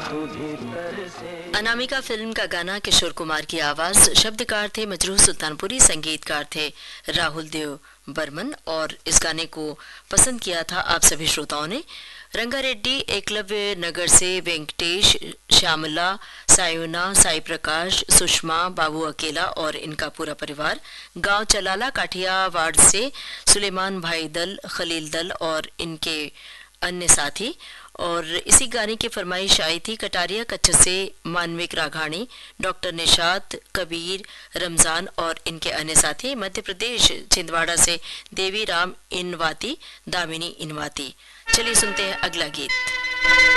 Anamika film का गाना किशोर कुमार की आवाज, शब्दकार थे मजरूह सुल्तानपुरी, संगीतकार थे राहुल देव बर्मन और इस गाने को पसंद किया था आप सभी श्रोताओं ने। रंगारेड्डी, एकलव्य नगर से वेंकटेश, श्यामला, सायोना, साई प्रकाश, सुषमा, बाबू अकेला और इनका पूरा परिवार, गांव चलाला काठिया वार्ड से सुलेमान भाई दल, खलील दल और इनके अन्य साथी। और इसी गाने की फरमाइश आई थी कटारिया कच्छ से मानविक राघाणी, डॉक्टर निशात, कबीर, रमजान और इनके अन्य साथी। मध्य प्रदेश छिंदवाड़ा से देवी राम इनवाती, दामिनी इनवाती। चलिए सुनते हैं अगला गीत।